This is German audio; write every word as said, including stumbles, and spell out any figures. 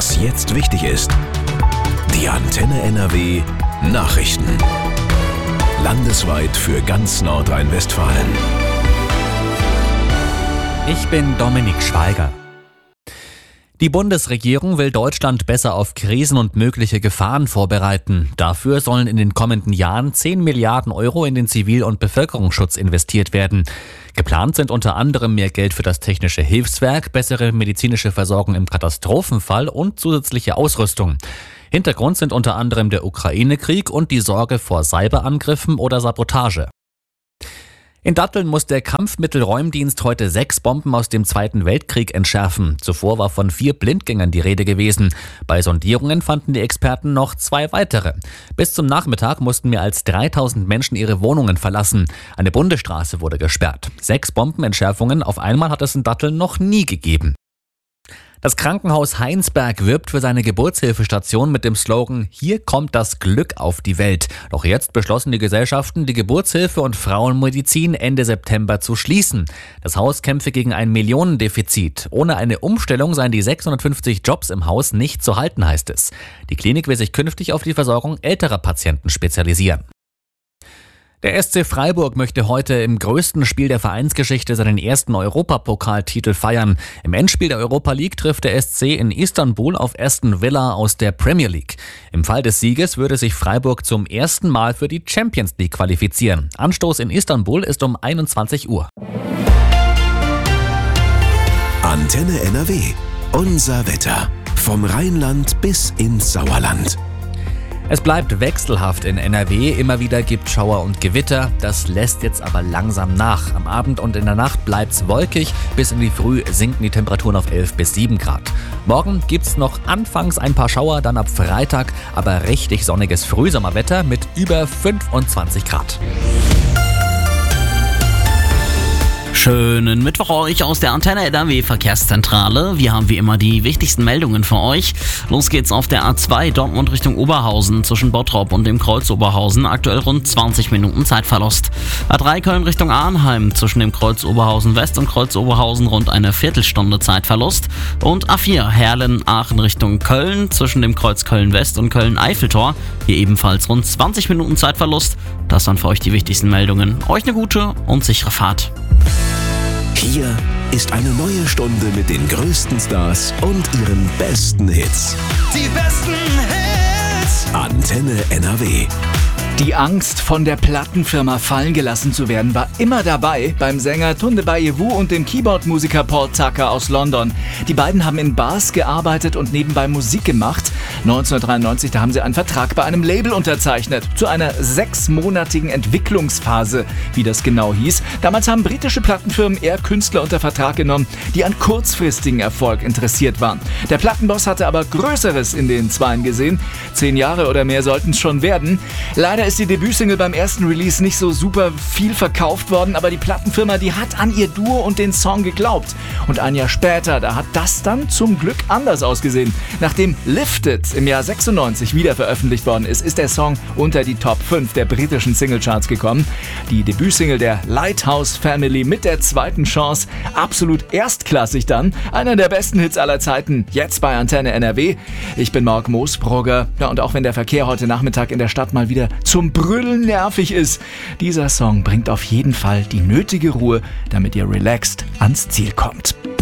Was jetzt wichtig ist. Die Antenne N R W Nachrichten. Landesweit für ganz Nordrhein-Westfalen. Ich bin Dominik Schweiger. Die Bundesregierung will Deutschland besser auf Krisen und mögliche Gefahren vorbereiten. Dafür sollen in den kommenden Jahren zehn Milliarden Euro in den Zivil- und Bevölkerungsschutz investiert werden. Geplant sind unter anderem mehr Geld für das technische Hilfswerk, bessere medizinische Versorgung im Katastrophenfall und zusätzliche Ausrüstung. Hintergrund sind unter anderem der Ukraine-Krieg und die Sorge vor Cyberangriffen oder Sabotage. In Datteln muss der Kampfmittelräumdienst heute sechs Bomben aus dem Zweiten Weltkrieg entschärfen. Zuvor war von vier Blindgängern die Rede gewesen. Bei Sondierungen fanden die Experten noch zwei weitere. Bis zum Nachmittag mussten mehr als dreitausend Menschen ihre Wohnungen verlassen. Eine Bundesstraße wurde gesperrt. Sechs Bombenentschärfungen auf einmal hat es in Datteln noch nie gegeben. Das Krankenhaus Heinsberg wirbt für seine Geburtshilfestation mit dem Slogan „Hier kommt das Glück auf die Welt". Doch jetzt beschlossen die Gesellschaften, die Geburtshilfe und Frauenmedizin Ende September zu schließen. Das Haus kämpfe gegen ein Millionendefizit. Ohne eine Umstellung seien die sechshundertfünfzig Jobs im Haus nicht zu halten, heißt es. Die Klinik will sich künftig auf die Versorgung älterer Patienten spezialisieren. Der S C Freiburg möchte heute im größten Spiel der Vereinsgeschichte seinen ersten Europapokaltitel feiern. Im Endspiel der Europa League trifft der S C in Istanbul auf Aston Villa aus der Premier League. Im Fall des Sieges würde sich Freiburg zum ersten Mal für die Champions League qualifizieren. Anstoß in Istanbul ist um einundzwanzig Uhr. Antenne N R W. Unser Wetter. Vom Rheinland bis ins Sauerland. Es bleibt wechselhaft in N R W, immer wieder gibt Schauer und Gewitter, das lässt jetzt aber langsam nach. Am Abend und in der Nacht bleibt's wolkig, bis in die Früh sinken die Temperaturen auf elf bis sieben Grad. Morgen gibt's noch anfangs ein paar Schauer, dann ab Freitag aber richtig sonniges Frühsommerwetter mit über fünfundzwanzig Grad. Schönen Mittwoch euch aus der Antenne N R W Verkehrszentrale. Wir haben wie immer die wichtigsten Meldungen für euch. Los geht's auf der A zwei Dortmund Richtung Oberhausen zwischen Bottrop und dem Kreuz Oberhausen. Aktuell rund zwanzig Minuten Zeitverlust. A drei Köln Richtung Arnheim zwischen dem Kreuz Oberhausen West und Kreuz Oberhausen rund eine Viertelstunde Zeitverlust. Und A vier Herlen Aachen Richtung Köln zwischen dem Kreuz Köln West und Köln Eiffeltor. Hier ebenfalls rund zwanzig Minuten Zeitverlust. Das waren für euch die wichtigsten Meldungen. Euch eine gute und sichere Fahrt. Hier ist eine neue Stunde mit den größten Stars und ihren besten Hits. Die besten Hits. Antenne N R W. Die Angst, von der Plattenfirma fallen gelassen zu werden, war immer dabei beim Sänger Tunde Bayewu und dem Keyboard-Musiker Paul Tucker aus London. Die beiden haben in Bars gearbeitet und nebenbei Musik gemacht. neunzehnhundertdreiundneunzig, da haben sie einen Vertrag bei einem Label unterzeichnet. Zu einer sechsmonatigen Entwicklungsphase, wie das genau hieß. Damals haben britische Plattenfirmen eher Künstler unter Vertrag genommen, die an kurzfristigen Erfolg interessiert waren. Der Plattenboss hatte aber Größeres in den Zweien gesehen. Zehn Jahre oder mehr sollten es schon werden. Leider ist die Debütsingle beim ersten Release nicht so super viel verkauft worden, aber die Plattenfirma, die hat an ihr Duo und den Song geglaubt. Und ein Jahr später, da hat das dann zum Glück anders ausgesehen. Nachdem Lifted im Jahr sechsundneunzig wieder veröffentlicht worden ist, ist der Song unter die Top fünf der britischen Singlecharts gekommen. Die Debütsingle der Lighthouse Family mit der zweiten Chance, absolut erstklassig dann. Einer der besten Hits aller Zeiten, jetzt bei Antenne N R W. Ich bin Marc Moosbrugger. Ja, und auch wenn der Verkehr heute Nachmittag in der Stadt mal wieder zum Brüllen nervig ist, dieser Song bringt auf jeden Fall die nötige Ruhe, damit ihr relaxed ans Ziel kommt.